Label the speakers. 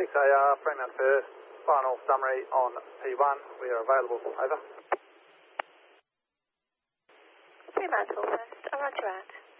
Speaker 1: 6AR, Fremantle First, final summary on P1. We are available. Over.
Speaker 2: Fremantle First, roger out.